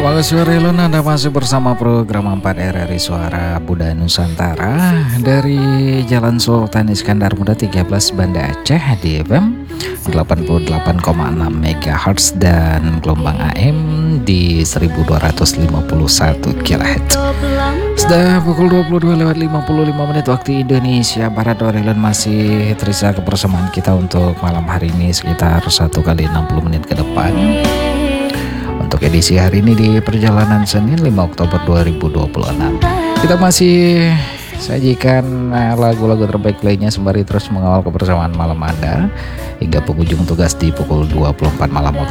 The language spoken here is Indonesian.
Halo sore Lun, Anda masih bersama program 4 RRI Suara Budaya Nusantara dari Jalan Sultan Iskandar Muda 13 Banda Aceh di FM 88,6 MHz dan gelombang AM di 1251 kHz. Sudah pukul 22:55 waktu Indonesia Barat. Lun masih terisa kebersamaan kita untuk malam hari ini sekitar 1 kali 60 menit ke depan. Untuk edisi hari ini di perjalanan Senin 5 Oktober 2026 kita masih sajikan lagu-lagu terbaik lainnya sembari terus mengawal kebersamaan malam Anda hingga penghujung tugas di pukul 24 malam waktu